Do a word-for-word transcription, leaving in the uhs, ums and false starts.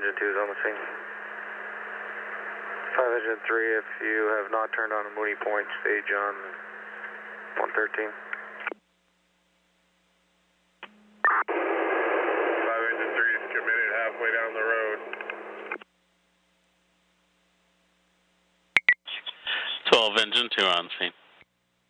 engine two is on the scene. five engine three, if you have not turned on a Mooney Point, stage on one thirteen. five engine three is committed halfway down the road. twelve engine two on scene.